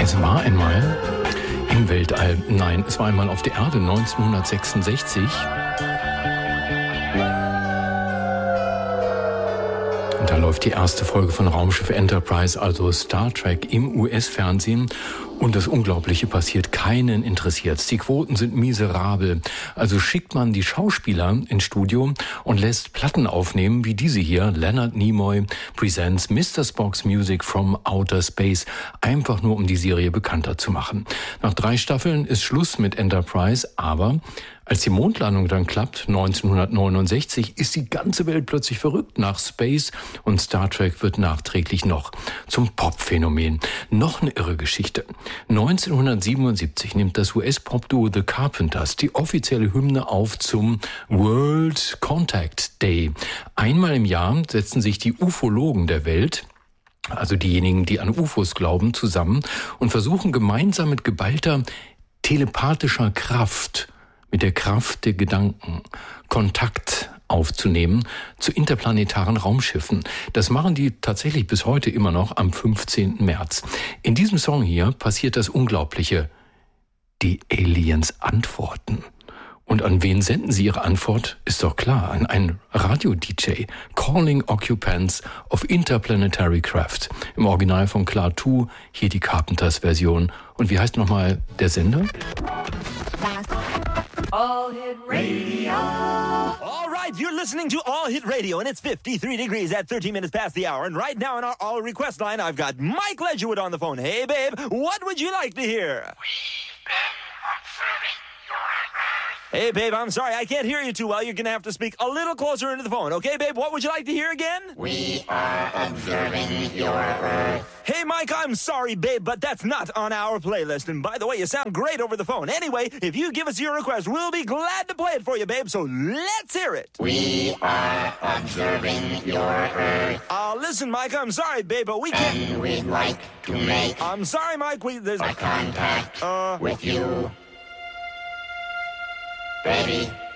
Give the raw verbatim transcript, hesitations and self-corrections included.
Es war einmal im Weltall, nein, es war einmal auf der Erde neunzehnhundertsechsundsechzig. Und da läuft die erste Folge von Raumschiff Enterprise, also Star Trek, im U S-Fernsehen. Und das Unglaubliche passiert, keinen interessiert's. Die Quoten sind miserabel. Also schickt man die Schauspieler ins Studio und lässt Platten aufnehmen, wie diese hier. Leonard Nimoy presents Mister Spock's Music from Outer Space. Einfach nur, um die Serie bekannter zu machen. Nach drei Staffeln ist Schluss mit Enterprise, aber als die Mondlandung dann klappt, neunzehnhundertneunundsechzig, ist die ganze Welt plötzlich verrückt nach Space und Star Trek wird nachträglich noch zum Popphänomen. Noch eine irre Geschichte. neunzehnhundertsiebenundsiebzig nimmt das U S-Pop-Duo The Carpenters die offizielle Hymne auf zum World Contact Day. Einmal im Jahr setzen sich die Ufologen der Welt, also diejenigen, die an U F Os glauben, zusammen und versuchen gemeinsam mit geballter telepathischer Kraft, mit der Kraft der Gedanken, Kontakt aufzunehmen zu interplanetaren Raumschiffen. Das machen die tatsächlich bis heute immer noch am fünfzehnten März. In diesem Song hier passiert das Unglaubliche. Die Aliens antworten. Und an wen senden sie ihre Antwort? Ist doch klar, an einen Radio-D J. Calling Occupants of Interplanetary Craft. Im Original von Clark zwei, hier die Carpenters-Version. Und wie heißt nochmal der Sender? All Hit Radio. All right, you're listening to All Hit Radio, and it's fifty-three degrees at thirteen minutes past the hour. And right now on our All Request line, I've got Mike Ledgerwood on the phone. Hey, babe, what would you like to hear? We've been observing your Earth. Hey, babe, I'm sorry, I can't hear you too well. You're going to have to speak a little closer into the phone. Okay, babe, what would you like to hear again? We are observing your Earth. Hey, Mike, I'm sorry, babe, but that's not on our playlist. And by the way, you sound great over the phone. Anyway, if you give us your request, we'll be glad to play it for you, babe. So let's hear it. We are observing your Earth. Uh, listen, Mike, I'm sorry, babe, but we can't... And we'd like to make... I'm sorry, Mike, we... There's... a contact Uh... with you. Baby.